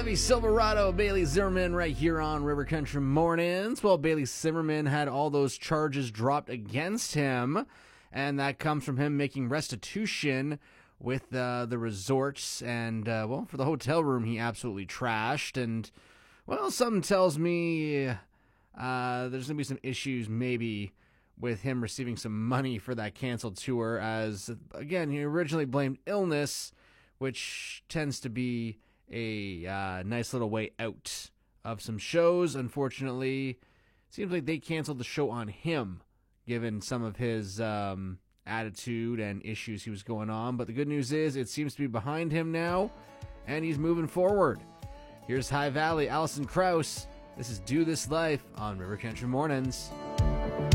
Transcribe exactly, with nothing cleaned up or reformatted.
Chevy Silverado, Bailey Zimmerman right here on River Country Mornings. Well, Bailey Zimmerman had all those charges dropped against him, and that comes from him making restitution with uh, the resorts. And, uh, well, for the hotel room, he absolutely trashed. And, well, something tells me uh, there's going to be some issues maybe with him receiving some money for that canceled tour, as, again, he originally blamed illness, which tends to be a uh, nice little way out of some shows. Unfortunately, seems like they canceled the show on him, given some of his um, attitude and issues he was going on. But the good news is it seems to be behind him now, and he's moving forward. Here's High Valley, Alison Krauss. This is Do This Life on River Country Mornings.